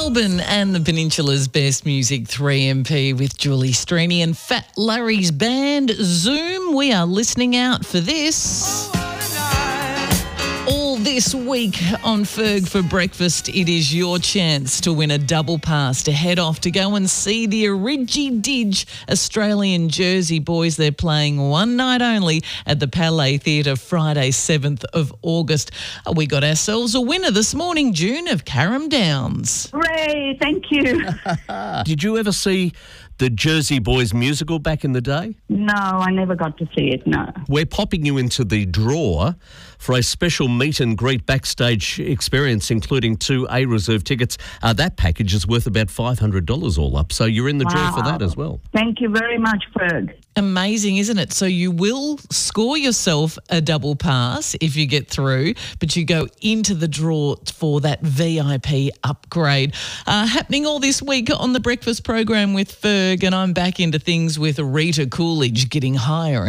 Melbourne and the Peninsula's best music, 3MP with Julie Strini and Fat Larry's band, Zoom. We are listening out for this. All this week on Ferg for Breakfast, it is your chance to win a double pass to head off to go and see the Origi-Dig Australian Jersey boys. They're playing one night only at the Palais Theatre Friday, 7th of August. We got ourselves a winner this morning, June of Carrum Downs. Hooray, thank you. Did you ever see the Jersey Boys musical back in the day? No, I never got to see it, no. We're popping you into the draw for a special meet and greet backstage experience, including 2 A-reserve tickets. That package is worth about $500 all up, so you're in the draw for that as well. Thank you very much, Ferg. Amazing, isn't it? So you will score yourself a double pass if you get through, but you go into the draw for that VIP upgrade. Happening all this week on the breakfast program with Ferg, and I'm back into things with Rita Coolidge getting higher.